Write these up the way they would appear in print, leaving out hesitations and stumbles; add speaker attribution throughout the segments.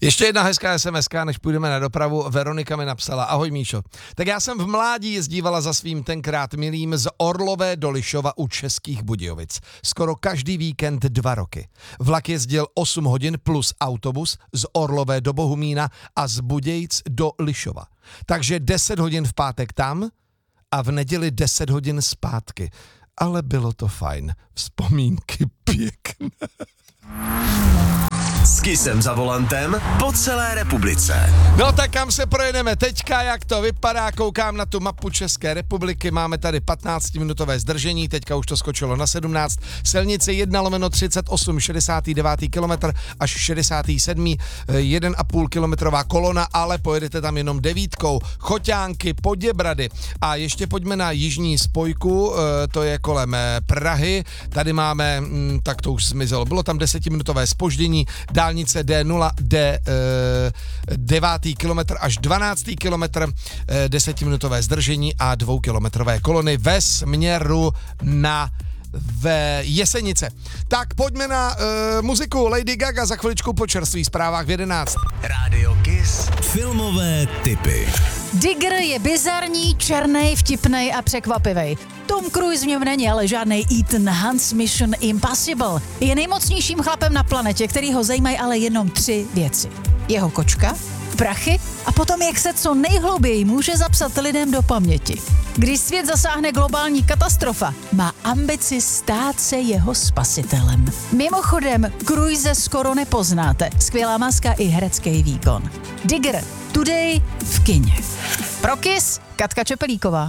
Speaker 1: Ještě jedna hezká SMS-ka, než půjdeme na dopravu. Veronika mi napsala: ahoj Míšo. Tak já jsem v mládí jezdívala za svým tenkrát milým z Orlové do Lišova u Českých Budějovic. Skoro každý víkend 2 roky. Vlak jezdil 8 hodin plus autobus z Orlové do Bohumína a z Budějic do Lišova. Takže 10 hodin v pátek tam a v neděli 10 hodin zpátky. Ale bylo to fajn. Vzpomínky pěkné.
Speaker 2: S Kissem za volantem po celé republice.
Speaker 1: No tak kam se projedeme teďka, jak to vypadá, koukám na tu mapu České republiky, máme tady 15-minutové zdržení, teďka už to skočilo na 17, silnice 1/38, 69. kilometr až 67. 1,5 kilometrová kolona, ale pojedete tam jenom 9, Choťánky, Poděbrady a ještě pojďme na jižní spojku, to je kolem Prahy, tady máme, tak to už zmizelo, bylo tam 10-minutové zpoždění, dálnice D0, 9. kilometr až 12. kilometr, 10-minutové zdržení a 2kilometrové kolony ve směru na Jesenice. Tak pojďme na muziku. Lady Gaga za chviličku po čerstvých zprávách v 11.
Speaker 2: Rádio Kiss. Filmové tipy.
Speaker 3: Digger je bizarní, černej, vtipnej a překvapivej. Tom Cruise v něm není ale žádnej Ethan Hunt's Mission Impossible. Je nejmocnějším chlapem na planetě, který ho zajímají ale jenom 3 věci. Jeho kočka, prachy a potom jak se co nejhlouběji může zapsat lidem do paměti. Když svět zasáhne globální katastrofa, má ambici stát se jeho spasitelem. Mimochodem, Cruise skoro nepoznáte. Skvělá maska i herecký výkon. Digger, today v kině. Pro Kiss, Katka Čepelíková.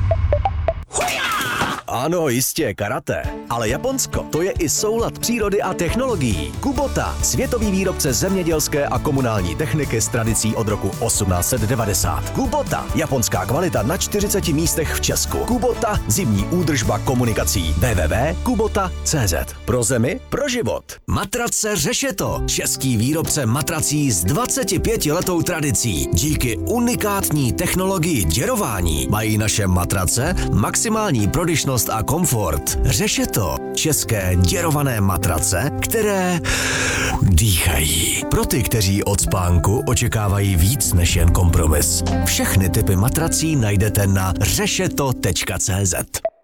Speaker 2: Ano, jistě, karate. Ale Japonsko, to je i soulad přírody a technologií. Kubota, světový výrobce zemědělské a komunální techniky s tradicí od roku 1890. Kubota, japonská kvalita na 40 místech v Česku. Kubota, zimní údržba komunikací. www.kubota.cz. Pro zemi, pro život. Matrace Řešeto, český výrobce matrací s 25letou tradicí. Díky unikátní technologii děrování mají naše matrace maximální prodyšnost a komfort. Řešeto, české děrované matrace, které dýchají. Pro ty, kteří od spánku očekávají víc než jen kompromis. Všechny typy matrací najdete na řešeto.cz.